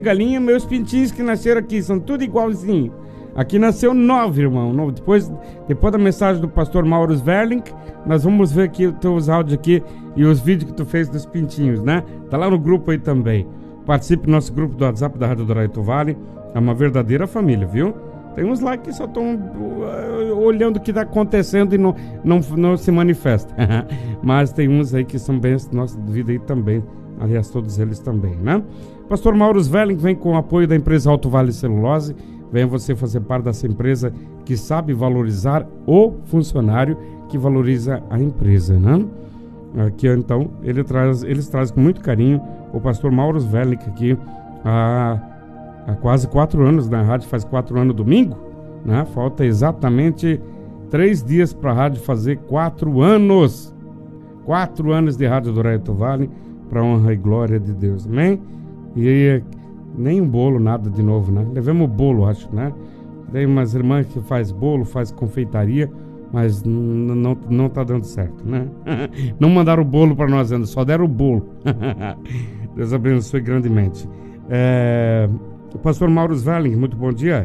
Galinha, meus pintinhos que nasceram aqui, são tudo igualzinho. Aqui nasceu 9, irmão. Depois da mensagem do pastor Mauro Sverling, nós vamos ver aqui os teus áudios aqui e os vídeos que tu fez dos pintinhos, né? Tá lá no grupo aí também. Participe do nosso grupo do WhatsApp da Rádio Douraito Vale. É uma verdadeira família, viu? Tem uns lá que só estão olhando o que está acontecendo e não se manifesta. Mas tem uns aí que são bem nossa vida aí também. Aliás, todos eles também, né? Pastor Mauro Sverling vem com o apoio da empresa Alto Vale Celulose. Venha você fazer parte dessa empresa que sabe valorizar o funcionário, que valoriza a empresa, né? Aqui, então, eles trazem com muito carinho o pastor Mauro Sverling aqui há quase 4 anos na rádio, faz 4 anos domingo, né? Falta exatamente 3 dias para a rádio fazer 4 anos. 4 anos de Rádio Douraito Vale, para honra e glória de Deus, amém? E nem um bolo, nada de novo, né? Levamos o bolo, acho, né? Tem umas irmãs que faz bolo, faz confeitaria, mas não tá dando certo, né? Não mandaram o bolo para nós ainda, só deram o bolo. Deus abençoe grandemente. O pastor Mauro Sverling, muito bom dia.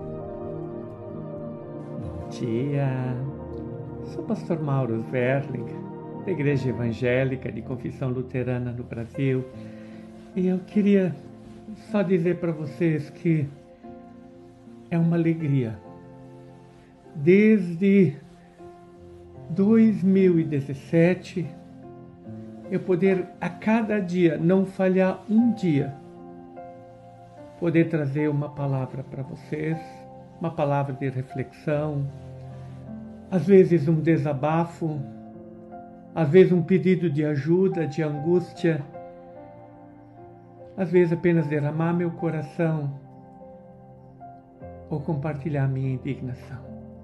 Bom dia. Sou o pastor Mauro Sverling, da Igreja Evangélica de Confissão Luterana no Brasil. E eu queria só dizer para vocês que é uma alegria. Desde 2017, eu poder a cada dia, não falhar um dia, poder trazer uma palavra para vocês, uma palavra de reflexão, às vezes um desabafo, às vezes um pedido de ajuda, de angústia, às vezes apenas derramar meu coração ou compartilhar minha indignação.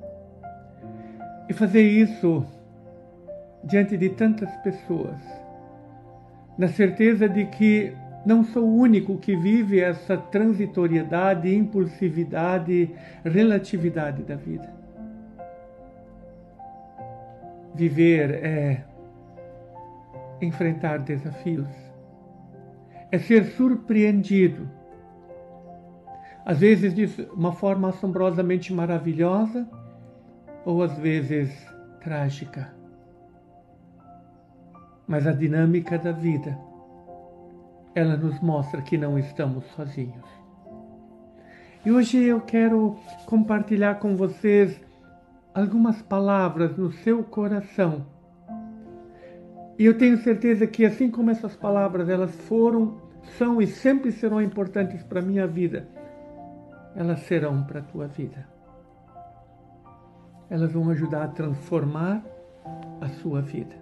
E fazer isso diante de tantas pessoas, na certeza de que não sou o único que vive essa transitoriedade, impulsividade, relatividade da vida. Viver é enfrentar desafios, é ser surpreendido, às vezes de uma forma assombrosamente maravilhosa, ou às vezes trágica. Mas a dinâmica da vida, ela nos mostra que não estamos sozinhos. E hoje eu quero compartilhar com vocês algumas palavras no seu coração. E eu tenho certeza que assim como essas palavras elas são e sempre serão importantes para a minha vida, elas serão para a tua vida. Elas vão ajudar a transformar a sua vida.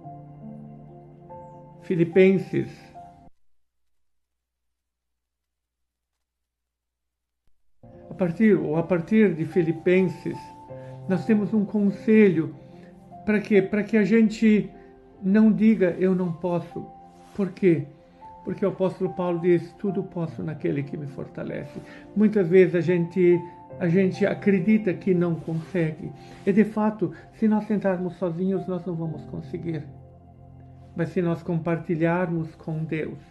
Filipenses, a partir de Filipenses, nós temos um conselho para quê? Para que a gente não diga eu não posso. Por quê? Porque o apóstolo Paulo diz, tudo posso naquele que me fortalece. Muitas vezes a gente acredita que não consegue. E de fato, se nós tentarmos sozinhos, nós não vamos conseguir. Mas se nós compartilharmos com Deus,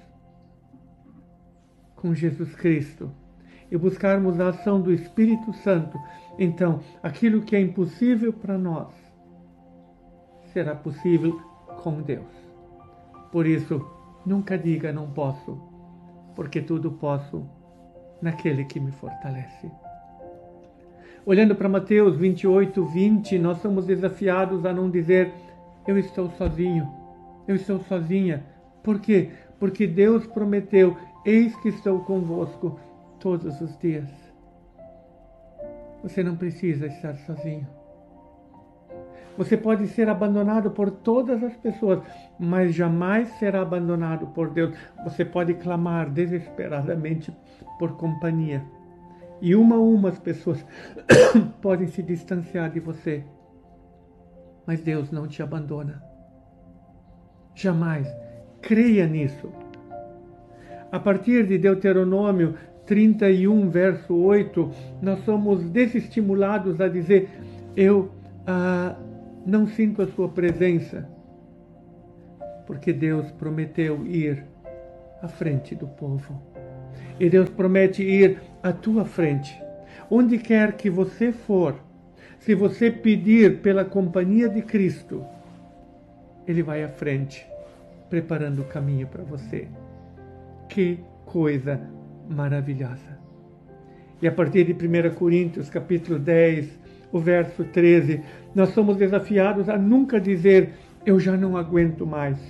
com Jesus Cristo, e buscarmos a ação do Espírito Santo, então aquilo que é impossível para nós será possível com Deus. Por isso, nunca diga não posso, porque tudo posso naquele que me fortalece. Olhando para Mateus 28, 20, nós somos desafiados a não dizer eu estou sozinho, eu estou sozinha. Por quê? Porque Deus prometeu, eis que estou convosco todos os dias. Você não precisa estar sozinho. Você pode ser abandonado por todas as pessoas, mas jamais será abandonado por Deus. Você pode clamar desesperadamente por companhia. E as pessoas podem se distanciar de você. Mas Deus não te abandona. Jamais. Creia nisso. A partir de Deuteronômio 31, verso 8, nós somos desestimulados a dizer, eu não sinto a sua presença, porque Deus prometeu ir à frente do povo. E Deus promete ir à tua frente. Onde quer que você for, se você pedir pela companhia de Cristo, Ele vai à frente, preparando o caminho para você. Que coisa maravilhosa! E a partir de 1 Coríntios, capítulo 10, o verso 13, nós somos desafiados a nunca dizer, eu já não aguento mais.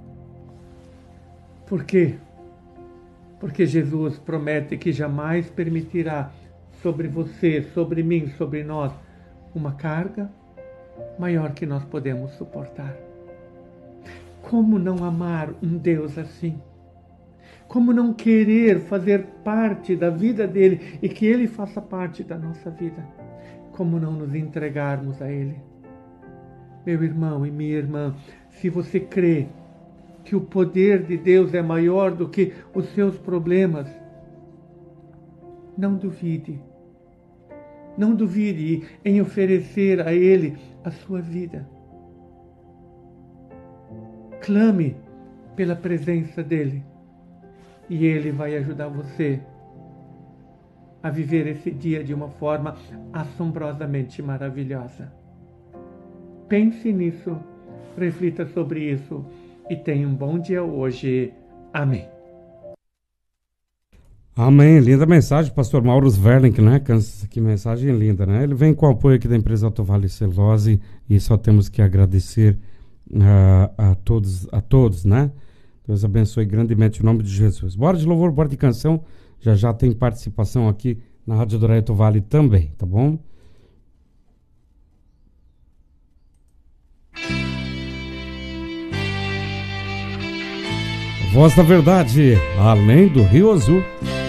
Por quê? Porque Jesus promete que jamais permitirá sobre você, sobre mim, sobre nós, uma carga maior que nós podemos suportar. Como não amar um Deus assim? Como não querer fazer parte da vida dele e que ele faça parte da nossa vida? Como não nos entregarmos a ele? Meu irmão e minha irmã, se você crê que o poder de Deus é maior do que os seus problemas, não duvide. Não duvide em oferecer a Ele a sua vida. Clame pela presença dEle e Ele vai ajudar você a viver esse dia de uma forma assombrosamente maravilhosa. Pense nisso, reflita sobre isso e tenha um bom dia hoje. Amém. Amém. Linda mensagem, pastor Mauro Verling, né? Que mensagem linda, né? Ele vem com o apoio aqui da empresa Alto Vale Celulose e só temos que agradecer a todos, né? Deus abençoe grandemente o nome de Jesus. Bora de louvor, bora de canção. Já tem participação aqui na Rádio do Alto Vale também, tá bom? Voz da Verdade, além do Rio Azul.